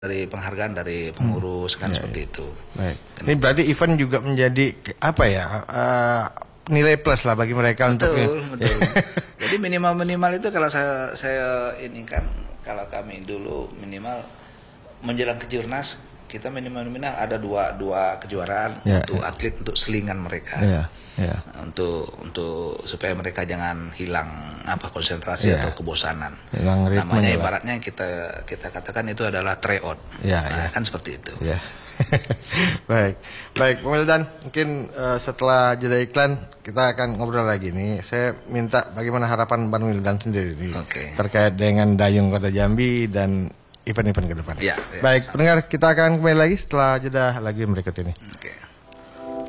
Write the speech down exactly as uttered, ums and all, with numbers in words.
dari penghargaan dari pengurus hmm. kan ya, seperti ya. Itu. Baik. Ini berarti event juga menjadi apa ya uh, nilai plus lah bagi mereka betul, untuk. Betul. Jadi minimal minimal itu kalau saya saya ini kan kalau kami dulu minimal menjelang kejurnas kita minimal minimal ada dua dua kejuaraan ya, untuk ya. Atlet untuk selingan mereka. Ya, ya. Untuk untuk supaya mereka jangan hilang apa konsentrasi ya. Atau kebosanan. Hilang ritme. Namanya ibaratnya kita kita katakan itu adalah tryout. Ya, nah, ya. Kan seperti itu. Ya. Baik. Baik, Bung Wildan, mungkin uh, setelah jeda iklan kita akan ngobrol lagi nih. Saya minta bagaimana harapan Bang Wildan sendiri nih okay. terkait dengan Dayung Kota Jambi dan event-event ke depan. Ya, ya, Baik, sama. Pendengar, kita akan kembali lagi setelah jeda lagi berikut ini. Okay.